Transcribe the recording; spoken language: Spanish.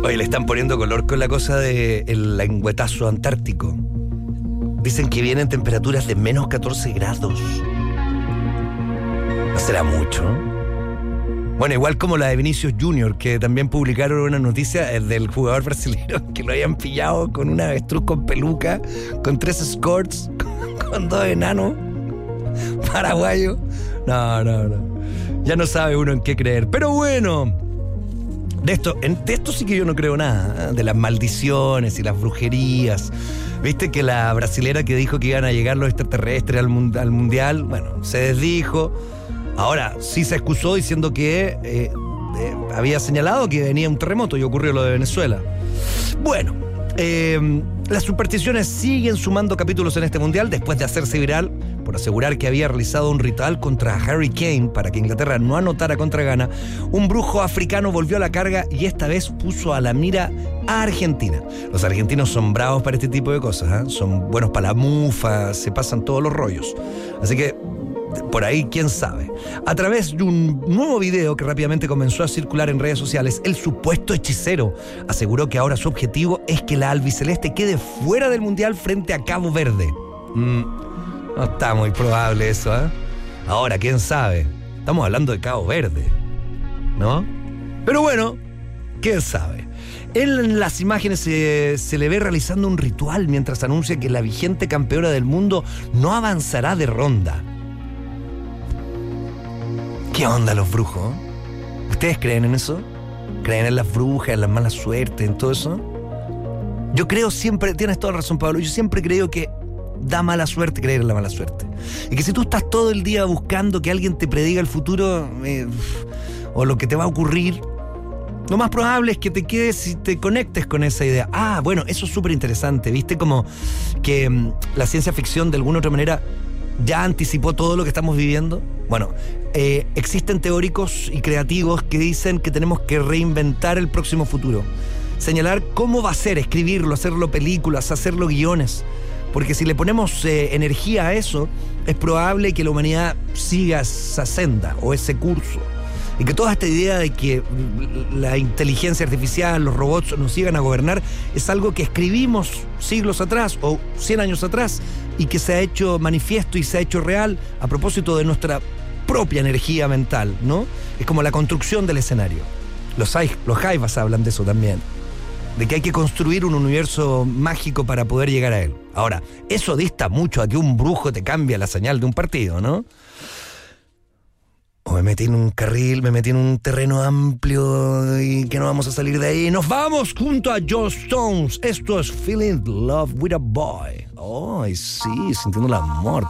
Oye, le están poniendo color con la cosa del lengüetazo antártico. Dicen que vienen temperaturas de menos 14 grados. ¿No será mucho? Bueno, igual como la de Vinicius Junior, que también publicaron una noticia del jugador brasileño que lo habían pillado con una avestruz con peluca, con 3 escorts, con 2 enanos paraguayos. No. Ya no sabe uno en qué creer. Pero bueno, de esto sí que yo no creo nada, ¿eh? De las maldiciones y las brujerías. Viste que la brasilera que dijo que iban a llegar los extraterrestres al mundial, bueno, se desdijo. Ahora sí se excusó diciendo que había señalado que venía un terremoto y ocurrió lo de Venezuela. Bueno, las supersticiones siguen sumando capítulos en este mundial después de hacerse viral por asegurar que había realizado un ritual contra Harry Kane para que Inglaterra no anotara contra Ghana. Un brujo africano volvió a la carga y esta vez puso a la mira a Argentina. Los argentinos son bravos para este tipo de cosas, ¿eh? Son buenos para la mufa, se pasan todos los rollos. Así que por ahí, quién sabe. A través de un nuevo video que rápidamente comenzó a circular en redes sociales, el supuesto hechicero aseguró que ahora su objetivo es que la albiceleste quede fuera del mundial frente a Cabo Verde. No está muy probable eso, ¿eh? Ahora, quién sabe. Estamos hablando de Cabo Verde, ¿no? Pero bueno, quién sabe. En las imágenes se le ve realizando un ritual mientras anuncia que la vigente campeona del mundo no avanzará de ronda. ¿Qué onda los brujos? ¿Ustedes creen en eso? ¿Creen en las brujas, en la mala suerte, en todo eso? Yo creo siempre, tienes toda la razón, Pablo, yo siempre creo que da mala suerte creer en la mala suerte. Y que si tú estás todo el día buscando que alguien te prediga el futuro o lo que te va a ocurrir, lo más probable es que te quedes y te conectes con esa idea. Ah, bueno, eso es súper interesante. ¿Viste como que la ciencia ficción de alguna u otra manera ya anticipó todo lo que estamos viviendo? Bueno, existen teóricos y creativos que dicen que tenemos que reinventar el próximo futuro. Señalar cómo va a ser, escribirlo, hacerlo películas, hacerlo guiones. Porque si le ponemos energía a eso, es probable que la humanidad siga esa senda o ese curso. Y que toda esta idea de que la inteligencia artificial, los robots nos sigan a gobernar, es algo que escribimos siglos atrás o 100 años atrás y que se ha hecho manifiesto y se ha hecho real a propósito de nuestra propia energía mental, ¿no? Es como la construcción del escenario. Los Jaivas hablan de eso también, de que hay que construir un universo mágico para poder llegar a él. Ahora, eso dista mucho a que un brujo te cambie la señal de un partido, ¿no? O me metí en un carril, me metí en un terreno amplio y que no vamos a salir de ahí. Nos vamos junto a Joe Stones. Esto es Feeling Love with a Boy. Ay, sí, sintiendo el amor.